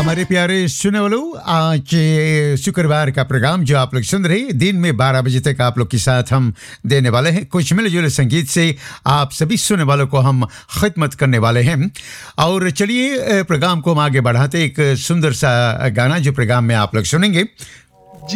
हमारे प्यारे सुने वालों, आज शुक्रवार का प्रोग्राम जो आप लोग सुन रहे हैं, दिन में 12 बजे तक आप लोग के साथ हम देने वाले हैं। कुछ मिले जुले संगीत से आप सभी सुनने वालों को हम खिदमत करने वाले हैं। और चलिए प्रोग्राम को हम आगे बढ़ाते, एक सुंदर सा गाना जो प्रोग्राम में आप लोग सुनेंगे